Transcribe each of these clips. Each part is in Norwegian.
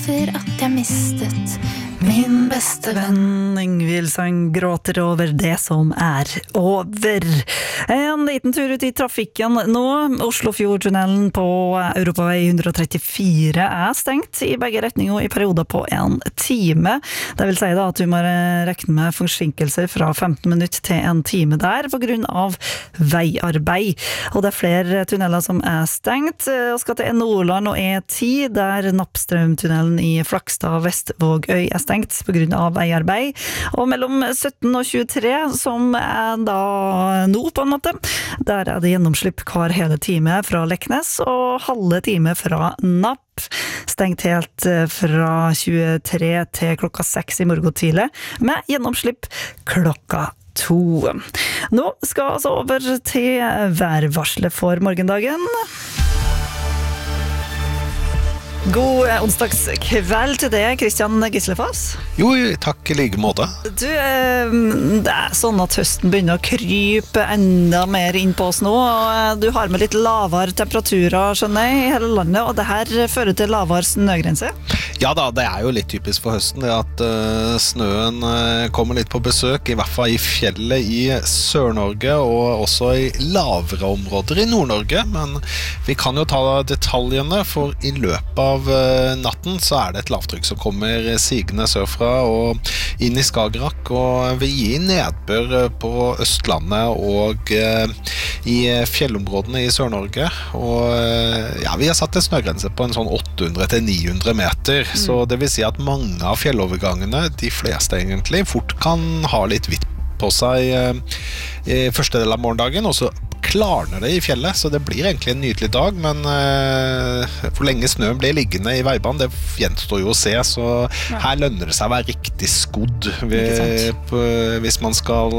for at jeg mistet min beste venn. Ingvild Sang gråter over det som over. En liten tur ut i trafikken nå. Oslofjordtunnelen på Europavei 134 stengt i begge retninger i perioder på en time. Det vil si da at du må rekne med forsinkelser fra 15 minutter til en time der på grunn av veiarbeid. Og det flere tunneler som stengt. Og skal til Nordland og E10 der Nappstrømtunnelen i Flakstad-Vestvågøy stengt på grunn av veiarbeid, og mellom 17 og 23 som da nå på en måte, der det gjennomslipp hver hele time fra Leknes og halve time fra Napp, stengt helt fra 23 til klokka 6 i morgen tidlig, med gjennomslipp klokka 2. Nå skal altså over til værvarslet for morgendagen. God onsdagskveld til deg, Kristian Gislefoss. Jo, takk i like måte. Du, det sånn at høsten begynner å krype enda mer inn på oss nå, og du har med litt lavere temperaturer, skjønner jeg, i hele landet, og det her fører til lavere snøgrense? Ja da, det jo litt typisk for høsten, det at snøen kommer litt på besøk, i hvert fall i fjellet i Sør-Norge, og også i lavere områder i Nord-Norge, men vi kan jo ta detaljene, for i løpet av natten så det et lavtrykk som kommer sigende sørfra og inn i Skagerrak, og vil gi nedbør på Østlandet og i fjellområdene i Sør-Norge, og ja, vi har satt en snøgrense på en sånn 800 til 900 meter, så det vil si at mange av fjellovergangene, de fleste egentlig, fort kan ha litt hvitt på seg i første del av morgendagen, og så klarner det i fjellet, så det blir egentlig en nydelig dag, men hvor lenge snøen blir liggende i veibanen, det gjenstår jo å se, så her lønner det seg å være riktig skodd hvis man skal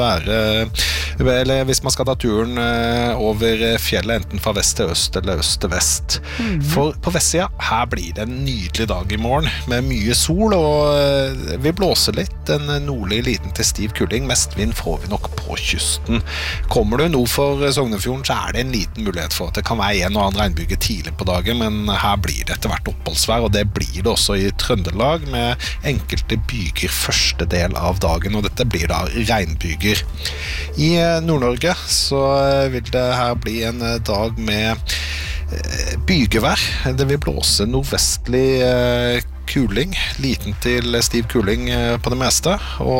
eller hvis man skal ta turen over fjellet, enten fra vest til øst eller øst til vest. For på vestsida, her blir det en nydelig dag i morgen, med mye sol, og vi blåser litt, en nordlig liten til stiv kuling, mest vind får vi nok på kysten. Kommer du nord for Sognefjorden, så det en liten mulighet for at det kan være en og annen regnbyge tidlig på dagen, men her blir det etter hvert oppholdsvær, og det blir det også i Trøndelag, med enkelte byger første del av dagen, og dette blir da regnbyger. I Nord-Norge så vil det her bli en dag med bygevær. Det vil blåse nordvestlig kuling, liten til stiv kuling på det meste,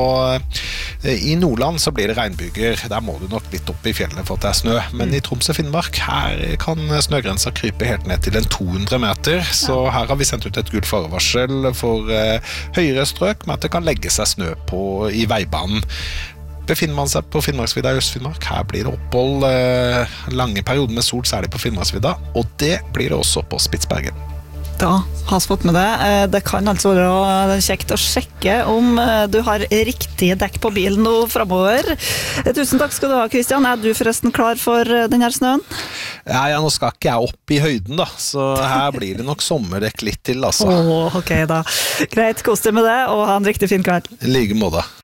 og i Nordland så blir det regnbyger. Der må du nok litt opp i fjellene for at det snø, men i Troms og Finnmark, her kan snøgrensa krype helt ned til en 200 meter, så her har vi sendt ut et gult farevarsel for høyere strøk, med at det kan legge seg snø i veibanen. Befinner man seg på Finnmarksvidda i Øst-Finnmark, her blir det opphold, lange perioder med sol, særlig på Finnmarksvidda, og det blir det også på Spitsbergen. Da har fått med det. Det kan altså være kjekt å sjekke om du har riktige dekk på bilen nå fremover. Tusen takk skal du ha, Kristian. Du forresten klar for denne snøen? Ja, nå skal ikke jeg opp i høyden da, så her blir det nok sommerdekk litt til, altså. Ok da. Greit, kos deg med det, og ha en riktig fin kveld. I like måte.